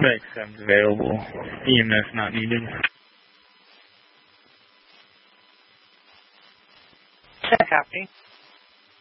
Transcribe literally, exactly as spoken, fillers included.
Suspect seven's available. E M S not needed. Check copy.